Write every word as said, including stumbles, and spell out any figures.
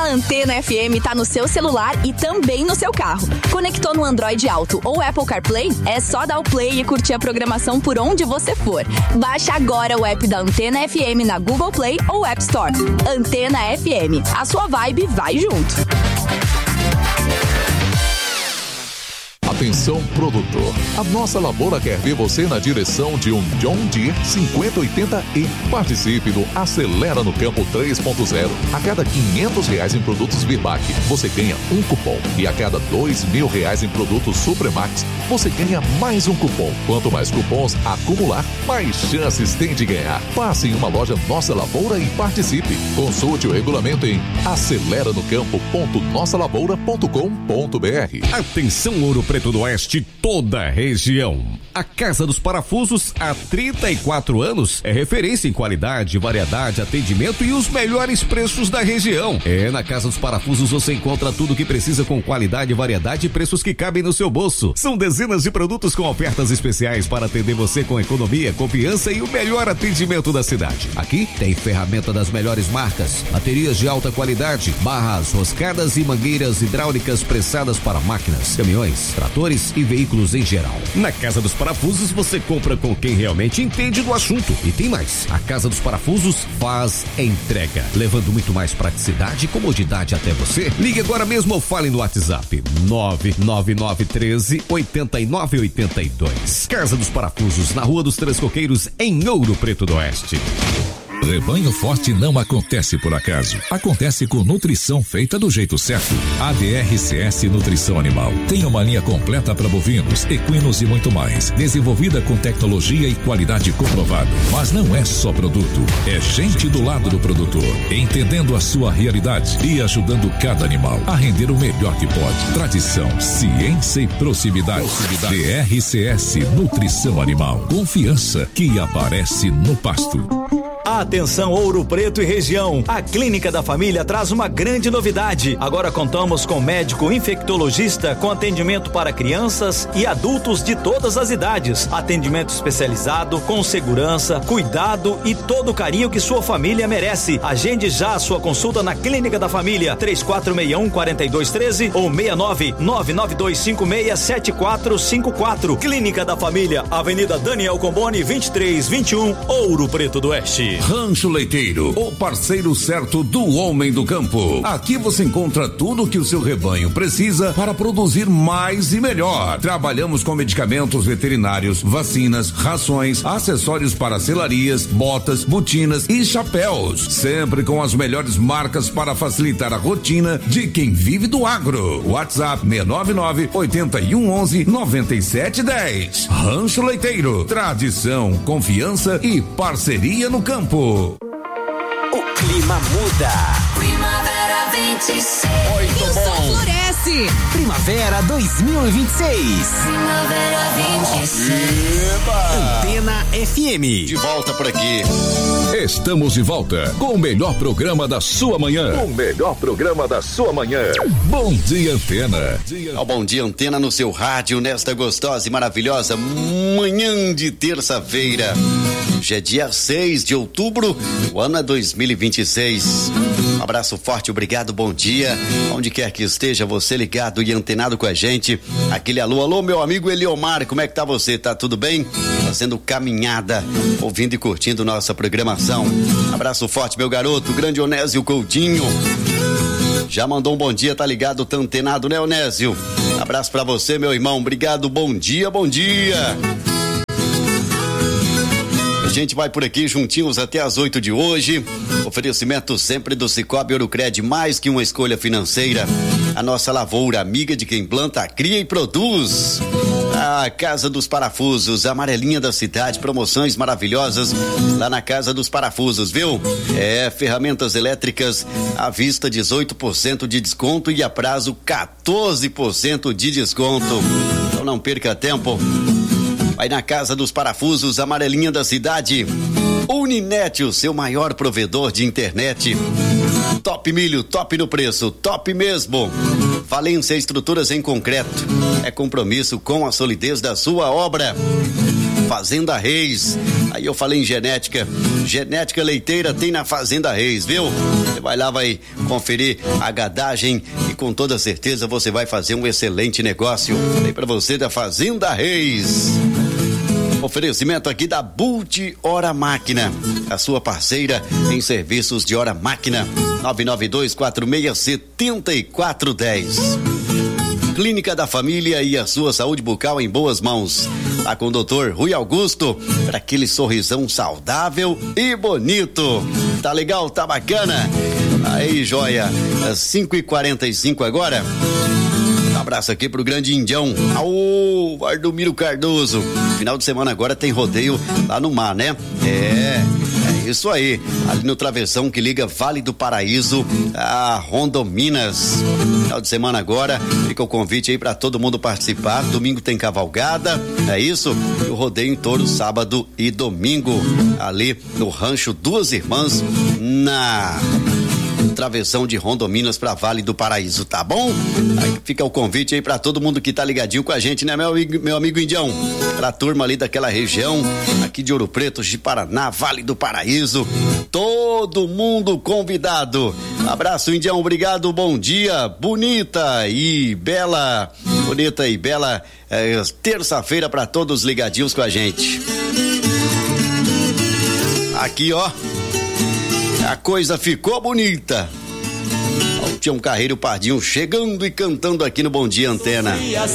A Antena F M tá no seu celular e também no seu carro. Conectou no Android Auto ou Apple CarPlay? É só dar o play e curtir a programação por onde você for. Baixa agora o app da Antena F M na Google Play ou App Store. Antena F M. A sua vibe vai junto. Atenção, produtor. A nossa lavoura quer ver você na direção de um John Deere cinquenta oitenta E. Participe do Acelera no Campo três ponto zero. A cada quinhentos reais em produtos Virbac, você ganha um cupom. E a cada dois mil reais em produtos Supremax, você ganha mais um cupom. Quanto mais cupons acumular, mais chances tem de ganhar. Passe em uma loja Nossa Lavoura e participe. Consulte o regulamento em acelera no campo ponto nossa lavoura ponto com ponto br. Atenção, Ouro Preto do Oeste, toda a região. A Casa dos Parafusos, há trinta e quatro anos, é referência em qualidade, variedade, atendimento e os melhores preços da região. É, na Casa dos Parafusos você encontra tudo o que precisa com qualidade, variedade e preços que cabem no seu bolso. São dezenas de produtos com ofertas especiais para atender você com economia, confiança e o melhor atendimento da cidade. Aqui tem ferramenta das melhores marcas, baterias de alta qualidade, barras, roscadas e mangueiras hidráulicas pressadas para máquinas, caminhões, tratores e veículos em geral. Na Casa dos Parafusos você compra com quem realmente entende do assunto. E tem mais, a Casa dos Parafusos faz entrega, levando muito mais praticidade e comodidade até você. Ligue agora mesmo ou fale no WhatsApp nove nove nove um três oito nove oito dois. Casa dos Parafusos, na Rua dos Três Coqueiros, em Ouro Preto do Oeste. Rebanho forte não acontece por acaso. Acontece com nutrição feita do jeito certo. A D R C S Nutrição Animal tem uma linha completa para bovinos, equinos e muito mais. Desenvolvida com tecnologia e qualidade comprovada. Mas não é só produto, é gente do lado do produtor, entendendo a sua realidade e ajudando cada animal a render o melhor que pode. Tradição, ciência e proximidade. proximidade. D R C S Nutrição Animal. Confiança que aparece no pasto. Atenção, Ouro Preto e região. A Clínica da Família traz uma grande novidade. Agora contamos com médico infectologista com atendimento para crianças e adultos de todas as idades. Atendimento especializado, com segurança, cuidado e todo o carinho que sua família merece. Agende já a sua consulta na Clínica da Família. três quatro seis um, quatro dois um três ou seis nove nove nove dois cinco seis sete quatro cinco quatro. Clínica da Família, Avenida Daniel Comboni, vinte e três vinte e um, Ouro Preto do Oeste. Rancho Leiteiro, o parceiro certo do homem do campo. Aqui você encontra tudo o que o seu rebanho precisa para produzir mais e melhor. Trabalhamos com medicamentos veterinários, vacinas, rações, acessórios para selarias, botas, botinas e chapéus. Sempre com as melhores marcas para facilitar a rotina de quem vive do agro. WhatsApp seis nove nove, oito um um um, nove sete um zero. Rancho Leiteiro, tradição, confiança e parceria no campo. O clima muda. Primavera vinte e seis. Muito e o bom. sol floresce. Primavera dois mil e vinte e seis. Primavera vinte e seis. Eba. Antena F M. De volta por aqui. Estamos de volta com o melhor programa da sua manhã. O melhor programa da sua manhã. Bom dia, Antena. Ao Bom Dia Antena no seu rádio nesta gostosa e maravilhosa manhã de terça-feira. Hoje é dia seis de outubro, o ano é dois mil e vinte e seis. Um abraço forte, obrigado, bom dia. Onde quer que esteja você ligado e antenado com a gente. Aquele alô, alô, meu amigo Eliomar, como é que tá você? Tá tudo bem? Fazendo caminhada, ouvindo e curtindo nossa programação. Abraço forte, meu garoto, grande Onésio Coutinho. Já mandou um bom dia, tá ligado, tá antenado, né, Onésio? Abraço pra você, meu irmão, obrigado, bom dia, bom dia. A gente vai por aqui juntinhos até as oito de hoje. Oferecimento sempre do Cicobi Ourocred, mais que uma escolha financeira. A nossa lavoura, amiga de quem planta, cria e produz. A Casa dos Parafusos, a amarelinha da cidade, promoções maravilhosas lá na Casa dos Parafusos, viu? É, ferramentas elétricas à vista dezoito por cento de desconto e a prazo quatorze por cento de desconto. Então não perca tempo. Vai na Casa dos Parafusos, amarelinha da cidade. Uninet, o seu maior provedor de internet. Top Milho, top no preço, top mesmo. Valência Estruturas em Concreto. É compromisso com a solidez da sua obra. Fazenda Reis. Aí eu falei em genética, genética leiteira tem na Fazenda Reis, viu? Você vai lá, vai conferir a gadagem e com toda certeza você vai fazer um excelente negócio. Aí pra você da Fazenda Reis. Oferecimento aqui da Bult Hora Máquina, a sua parceira em serviços de hora máquina. nove nove dois quatro seis sete quatro um zero. Clínica da Família e a sua saúde bucal em boas mãos. Lá com o doutor Rui Augusto, para aquele sorrisão saudável e bonito. Tá legal? Tá bacana? Aí, joia, às cinco e quarenta e cinco agora. Um abraço aqui pro grande Indião, ao Ardomiro Cardoso. Final de semana agora tem rodeio lá no mar, né? É, é isso aí. Ali no travessão que liga Vale do Paraíso a Rondominas. Final de semana agora, fica o convite aí pra todo mundo participar. Domingo tem cavalgada, é isso? E o rodeio em touro, sábado e domingo. Ali no Rancho Duas Irmãs, na travessão de Rondominas para Vale do Paraíso, tá bom? Aí fica o convite aí para todo mundo que tá ligadinho com a gente, né, meu amigo, meu amigo Indião? Pra turma ali daquela região, aqui de Ouro Preto, de Paraná, Vale do Paraíso, todo mundo convidado. Abraço, Indião, obrigado, bom dia, bonita e bela, bonita e bela é, terça-feira para todos ligadinhos com a gente. Aqui, ó, a coisa ficou bonita. O Tião Carreiro Pardinho chegando e cantando aqui no Bom Dia Antena.